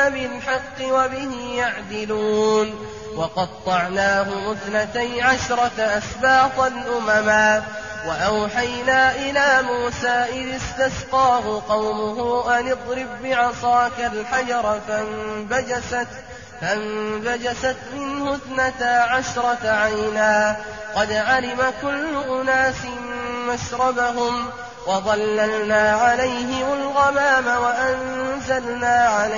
بالحق وبه يعدلون وقطعناهم 12 أسباطا أمما وأوحينا إلى موسى إذ استسقاه قومه أن اضرب بعصاك الحجر فانبجست منه 12 عينا قد علم كل أناس مشربهم وظللنا عليهم الغمام وأنزلنا عليهم